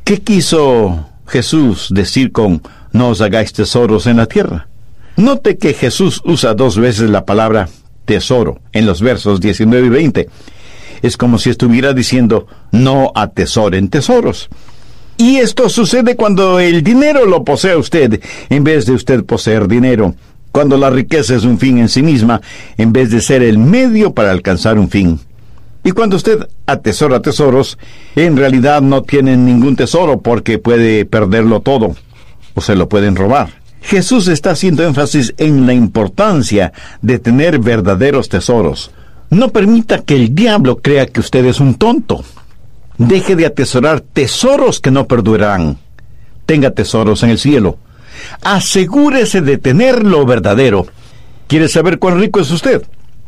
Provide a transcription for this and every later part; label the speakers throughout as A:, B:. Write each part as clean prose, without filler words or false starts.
A: ¿Qué quiso Jesús decir con no os hagáis tesoros en la tierra? Note que Jesús usa 2 veces la palabra tesoro en los versos 19 y 20. Es como si estuviera diciendo no atesoren tesoros. Y esto sucede cuando el dinero lo posee usted, en vez de usted poseer dinero. Cuando la riqueza es un fin en sí misma, en vez de ser el medio para alcanzar un fin. Y cuando usted atesora tesoros, en realidad no tiene ningún tesoro porque puede perderlo todo, o se lo pueden robar. Jesús está haciendo énfasis en la importancia de tener verdaderos tesoros. No permita que el diablo crea que usted es un tonto. Deje de atesorar tesoros que no perdurarán. Tenga tesoros en el cielo. Asegúrese de tener lo verdadero. ¿Quiere saber cuán rico es usted?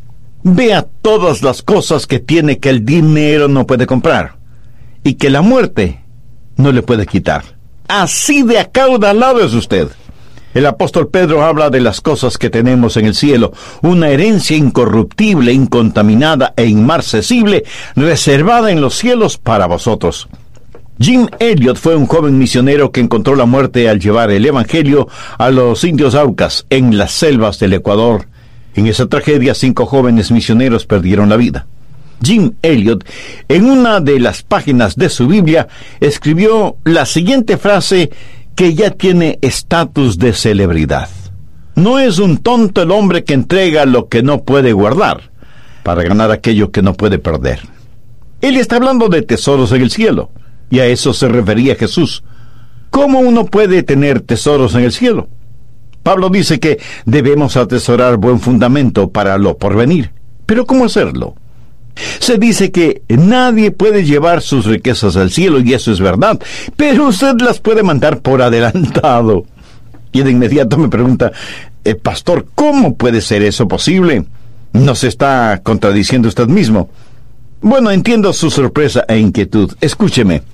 A: Vea todas las cosas que tiene que el dinero no puede comprar y que la muerte no le puede quitar. Así de acaudalado es usted. El apóstol Pedro habla de las cosas que tenemos en el cielo, una herencia incorruptible, incontaminada e inmarcesible, reservada en los cielos para vosotros. Jim Elliot fue un joven misionero que encontró la muerte al llevar el evangelio a los indios Aucas en las selvas del Ecuador. En esa tragedia, 5 jóvenes misioneros perdieron la vida. Jim Elliot, en una de las páginas de su Biblia, escribió la siguiente frase que ya tiene estatus de celebridad. No es un tonto el hombre que entrega lo que no puede guardar para ganar aquello que no puede perder. Él está hablando de tesoros en el cielo, y a eso se refería Jesús. ¿Cómo uno puede tener tesoros en el cielo? Pablo dice que debemos atesorar buen fundamento para lo porvenir. ¿Pero cómo hacerlo? Se dice que nadie puede llevar sus riquezas al cielo, y eso es verdad, pero usted las puede mandar por adelantado. Y de inmediato me pregunta, pastor, ¿cómo puede ser eso posible? ¿No se está contradiciendo usted mismo? Bueno, entiendo su sorpresa e inquietud. Escúcheme.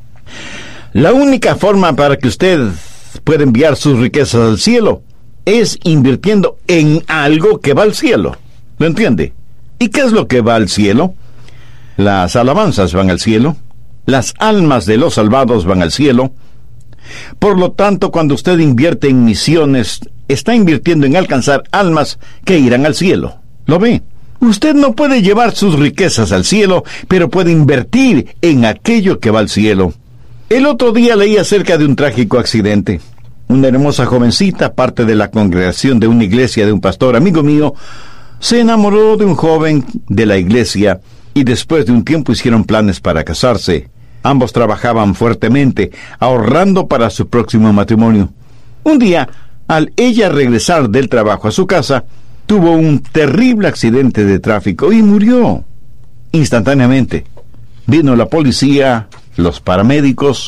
A: La única forma para que usted pueda enviar sus riquezas al cielo es invirtiendo en algo que va al cielo. ¿Lo entiende? ¿Y qué es lo que va al cielo? Las alabanzas van al cielo. Las almas de los salvados van al cielo. Por lo tanto, cuando usted invierte en misiones, está invirtiendo en alcanzar almas que irán al cielo. ¿Lo ve? Usted no puede llevar sus riquezas al cielo, pero puede invertir en aquello que va al cielo. El otro día leí acerca de un trágico accidente. Una hermosa jovencita, parte de la congregación de una iglesia de un pastor amigo mío, se enamoró de un joven de la iglesia y después de un tiempo hicieron planes para casarse. Ambos trabajaban fuertemente, ahorrando para su próximo matrimonio. Un día, al ella regresar del trabajo a su casa, tuvo un terrible accidente de tráfico y murió instantáneamente. Vino la policía, los paramédicos.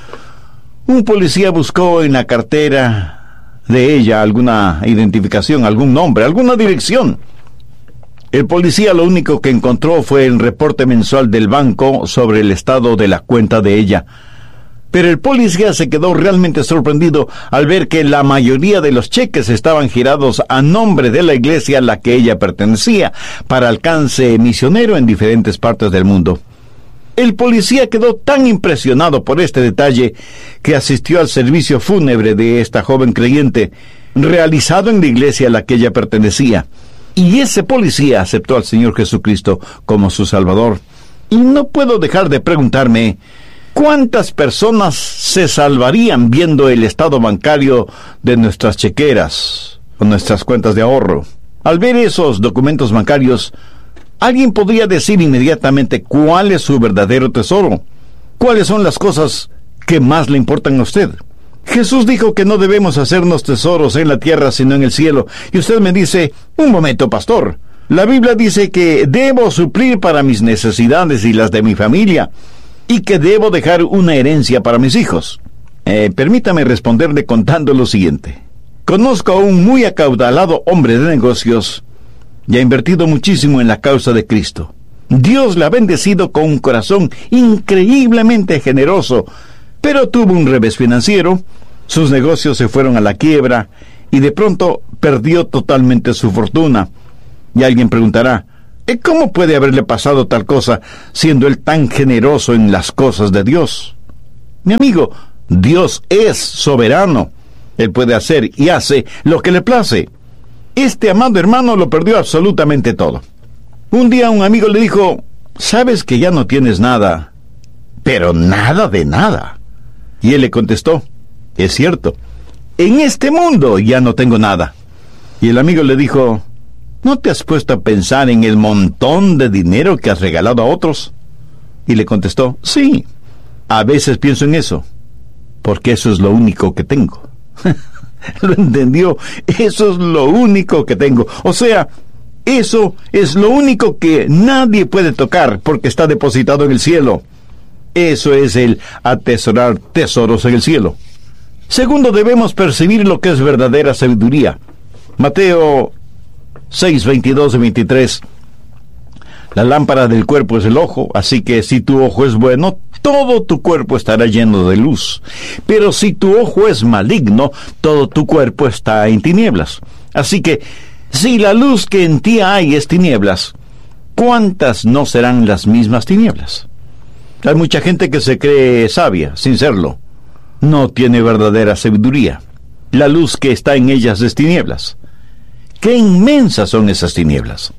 A: Un policía buscó en la cartera de ella alguna identificación, algún nombre, alguna dirección. El policía lo único que encontró fue el reporte mensual del banco sobre el estado de la cuenta de ella. Pero el policía se quedó realmente sorprendido al ver que la mayoría de los cheques estaban girados a nombre de la iglesia a la que ella pertenecía, para alcance misionero en diferentes partes del mundo. El policía quedó tan impresionado por este detalle que asistió al servicio fúnebre de esta joven creyente, realizado en la iglesia a la que ella pertenecía. Y ese policía aceptó al Señor Jesucristo como su Salvador. Y no puedo dejar de preguntarme, ¿cuántas personas se salvarían viendo el estado bancario de nuestras chequeras o nuestras cuentas de ahorro? Al ver esos documentos bancarios, alguien podría decir inmediatamente cuál es su verdadero tesoro. ¿Cuáles son las cosas que más le importan a usted? Jesús dijo que no debemos hacernos tesoros en la tierra sino en el cielo. Y usted me dice, un momento, pastor, la Biblia dice que debo suplir para mis necesidades y las de mi familia, y que debo dejar una herencia para mis hijos. Permítame responderle contando lo siguiente. Conozco a un muy acaudalado hombre de negocios y ha invertido muchísimo en la causa de Cristo. Dios le ha bendecido con un corazón increíblemente generoso, pero tuvo un revés financiero, sus negocios se fueron a la quiebra y de pronto perdió totalmente su fortuna. Y alguien preguntará, ¿cómo puede haberle pasado tal cosa siendo él tan generoso en las cosas de Dios? Mi amigo, Dios es soberano. Él puede hacer y hace lo que le place. Este amado hermano lo perdió absolutamente todo. Un día un amigo le dijo: ¿sabes que ya no tienes nada? Pero nada de nada. Y él le contestó: es cierto, en este mundo ya no tengo nada. Y el amigo le dijo: ¿no te has puesto a pensar en el montón de dinero que has regalado a otros? Y le contestó: sí, a veces pienso en eso, porque eso es lo único que tengo. Lo entendió, eso es lo único que tengo. O sea, eso es lo único que nadie puede tocar, porque está depositado en el cielo. Eso es el atesorar tesoros en el cielo. Segundo, debemos percibir lo que es verdadera sabiduría. Mateo 6, 22 y 23. La lámpara del cuerpo es el ojo, así que si tu ojo es bueno, todo tu cuerpo estará lleno de luz. Pero si tu ojo es maligno, todo tu cuerpo está en tinieblas. Así que, si la luz que en ti hay es tinieblas, ¿cuántas no serán las mismas tinieblas? Hay mucha gente que se cree sabia, sin serlo. No tiene verdadera sabiduría. La luz que está en ellas es tinieblas. ¡Qué inmensas son esas tinieblas!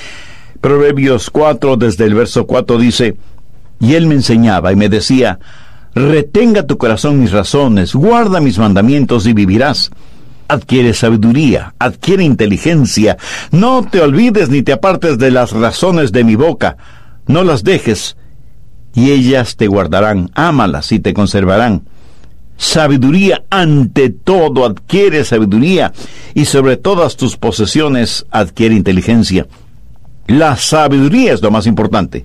A: Proverbios 4, desde el verso 4 dice: y él me enseñaba y me decía: retenga tu corazón mis razones, guarda mis mandamientos y vivirás. Adquiere sabiduría, adquiere inteligencia, no te olvides ni te apartes de las razones de mi boca, no las dejes, y ellas te guardarán, ámalas y te conservarán. Sabiduría ante todo, adquiere sabiduría, y sobre todas tus posesiones adquiere inteligencia. La sabiduría es lo más importante.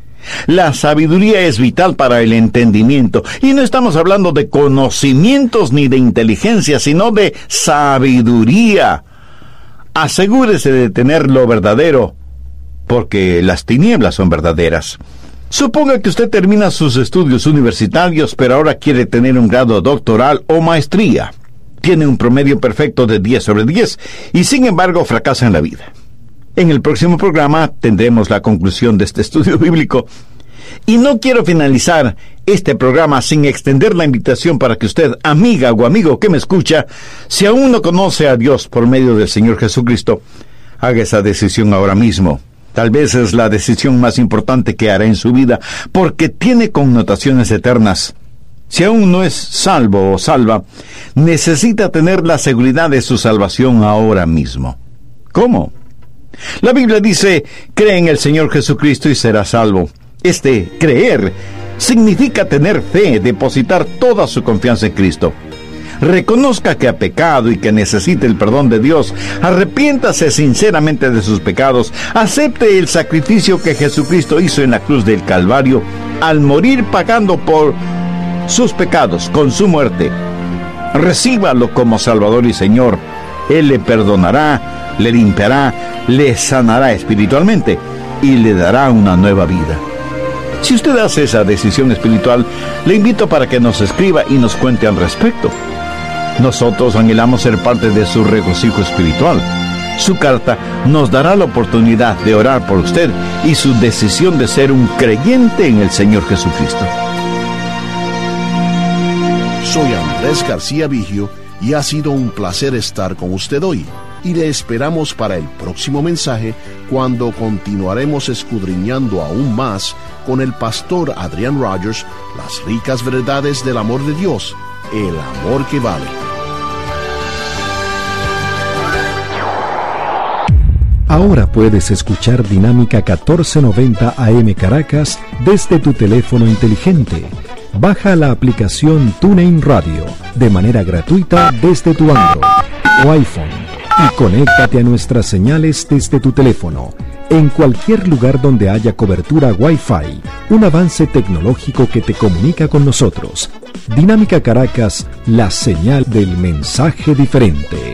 A: La sabiduría es vital para el entendimiento, y no estamos hablando de conocimientos ni de inteligencia, sino de sabiduría. Asegúrese de tener lo verdadero, porque las tinieblas son verdaderas. Suponga que usted termina sus estudios universitarios, pero ahora quiere tener un grado doctoral o maestría. Tiene un promedio perfecto de 10 sobre 10, y sin embargo fracasa en la vida. En el próximo programa tendremos la conclusión de este estudio bíblico. Y no quiero finalizar este programa sin extender la invitación para que usted, amiga o amigo que me escucha, si aún no conoce a Dios por medio del Señor Jesucristo, haga esa decisión ahora mismo. Tal vez es la decisión más importante que hará en su vida, porque tiene connotaciones eternas. Si aún no es salvo o salva, necesita tener la seguridad de su salvación ahora mismo. ¿Cómo? La Biblia dice: cree en el Señor Jesucristo y será salvo. Creer significa tener fe, depositar toda su confianza en Cristo. Reconozca que ha pecado y que necesita el perdón de Dios. Arrepiéntase sinceramente de sus pecados. Acepte el sacrificio que Jesucristo hizo en la cruz del Calvario al morir pagando por sus pecados con su muerte. Recíbalo como Salvador y Señor. Él le perdonará, le limpiará, le sanará espiritualmente y le dará una nueva vida. Si usted hace esa decisión espiritual, le invito para que nos escriba y nos cuente al respecto. Nosotros anhelamos ser parte de su regocijo espiritual. Su carta nos dará la oportunidad de orar por usted y su decisión de ser un creyente en el Señor Jesucristo.
B: Soy Andrés García Vigio y ha sido un placer estar con usted hoy. Y le esperamos para el próximo mensaje, cuando continuaremos escudriñando aún más con el pastor Adrian Rogers las ricas verdades del amor de Dios, el amor que vale.
C: Ahora puedes escuchar Dinámica 1490 AM Caracas desde tu teléfono inteligente. Baja la aplicación TuneIn Radio de manera gratuita desde tu Android o iPhone y conéctate a nuestras señales desde tu teléfono en cualquier lugar donde haya cobertura Wi-Fi, un avance tecnológico que te comunica con nosotros. Dinámica Caracas, la señal del mensaje diferente.